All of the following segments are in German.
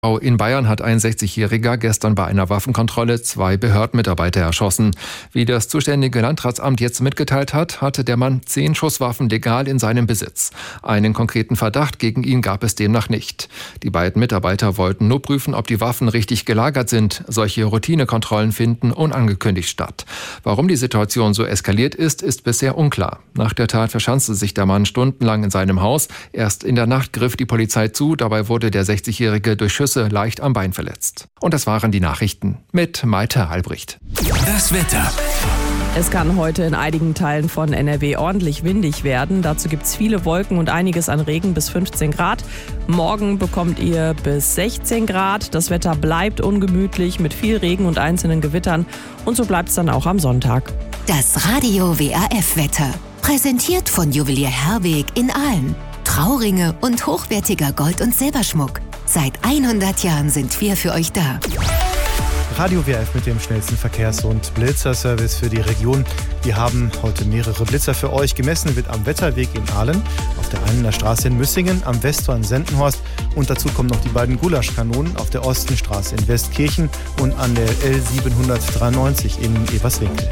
In Bayern hat ein 60-Jähriger gestern bei einer Waffenkontrolle 2 Behördenmitarbeiter erschossen. Wie das zuständige Landratsamt jetzt mitgeteilt hat, hatte der Mann 10 Schusswaffen legal in seinem Besitz. Einen konkreten Verdacht gegen ihn gab es demnach nicht. Die beiden Mitarbeiter wollten nur prüfen, ob die Waffen richtig gelagert sind. Solche Routinekontrollen finden unangekündigt statt. Warum die Situation so eskaliert ist, ist bisher unklar. Nach der Tat verschanzte sich der Mann stundenlang in seinem Haus. Erst in der Nacht griff die Polizei zu. Dabei wurde der 60-Jährige durch Schüsse leicht am Bein verletzt. Und das waren die Nachrichten mit Maite Albrecht. Das Wetter. Es kann heute in einigen Teilen von NRW ordentlich windig werden. Dazu gibt es viele Wolken und einiges an Regen bis 15 Grad. Morgen bekommt ihr bis 16 Grad. Das Wetter bleibt ungemütlich mit viel Regen und einzelnen Gewittern. Und so bleibt es dann auch am Sonntag. Das Radio WRF-Wetter. Präsentiert von Juwelier Herweg in Aalen. Trauringe und hochwertiger Gold- und Silberschmuck. Seit 100 Jahren sind wir für euch da. Radio WRF mit dem schnellsten Verkehrs- und Blitzerservice für die Region. Wir haben heute mehrere Blitzer für euch. Gemessen wird am Wetterweg in Aalen, auf der Eilener Straße in Müssingen, am Westtor Sendenhorst und dazu kommen noch die beiden Gulaschkanonen auf der Ostenstraße in Westkirchen und an der L793 in Eberswinkel.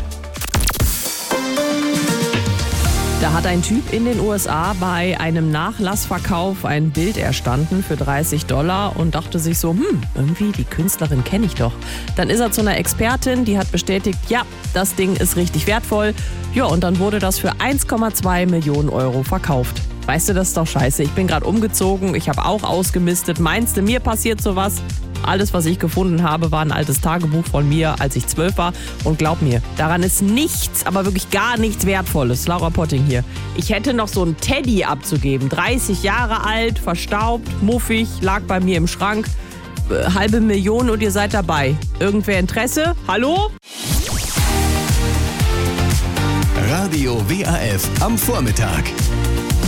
Da hat ein Typ in den USA bei einem Nachlassverkauf ein Bild erstanden für $30 und dachte sich so, irgendwie die Künstlerin kenne ich doch. Dann ist er zu einer Expertin, die hat bestätigt, ja, das Ding ist richtig wertvoll. Ja, und dann wurde das für 1,2 Millionen Euro verkauft. Weißt du, das ist doch scheiße. Ich bin gerade umgezogen, ich habe auch ausgemistet. Meinst du, mir passiert sowas? Alles, was ich gefunden habe, war ein altes Tagebuch von mir, als ich 12 war. Und glaub mir, daran ist nichts, aber wirklich gar nichts Wertvolles. Laura Potting hier. Ich hätte noch so einen Teddy abzugeben. 30 Jahre alt, verstaubt, muffig, lag bei mir im Schrank. Halbe Million und ihr seid dabei. Irgendwer Interesse? Hallo? Radio WRF am Vormittag.